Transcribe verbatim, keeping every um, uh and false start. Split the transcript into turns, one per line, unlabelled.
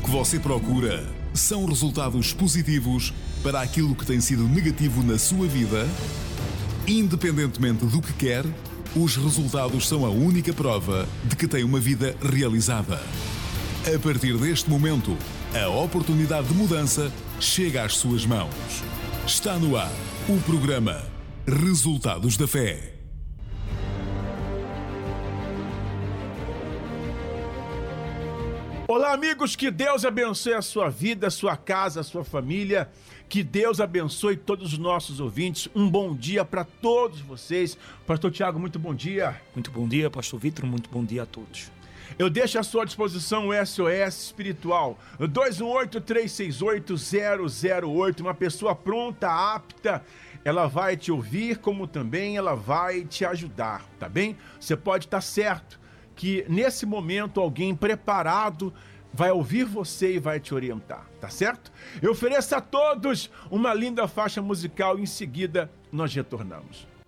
que você procura são resultados positivos para aquilo que tem sido negativo na sua vida? Independentemente do que quer, os resultados são a única prova de que tem uma vida realizada. A partir deste momento, a oportunidade de mudança chega às suas mãos. Está no ar o programa Resultados da Fé.
Olá, amigos, que Deus abençoe a sua vida, a sua casa, a sua família. Que Deus abençoe todos os nossos ouvintes. Um bom dia para todos vocês. Pastor Tiago, muito bom dia.
Muito bom dia, Pastor Vitor, muito bom dia a todos.
Eu deixo à sua disposição o S O S Espiritual, dois um oito, três seis oito, zero zero oito. Uma pessoa pronta, apta, ela vai te ouvir, como também ela vai te ajudar, tá bem? Você pode estar certo que nesse momento alguém preparado vai ouvir você e vai te orientar, tá certo? Eu ofereço a todos uma linda faixa musical e em seguida nós retornamos.